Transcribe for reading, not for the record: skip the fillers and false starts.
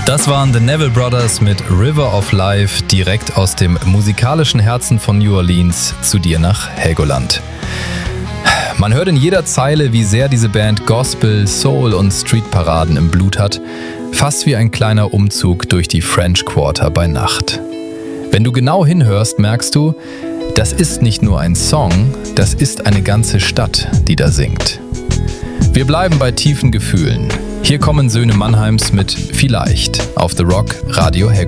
Das waren The Neville Brothers mit River of Life direkt aus dem musikalischen Herzen von New Orleans zu dir nach Helgoland. Man hört in jeder Zeile, wie sehr diese Band Gospel, Soul und Streetparaden im Blut hat, fast wie ein kleiner Umzug durch die French Quarter bei Nacht. Wenn du genau hinhörst, merkst du, das ist nicht nur ein Song, das ist eine ganze Stadt, die da singt. Wir bleiben bei tiefen Gefühlen. Hier kommen Söhne Mannheims mit Vielleicht auf The Rock Radio Helgoland.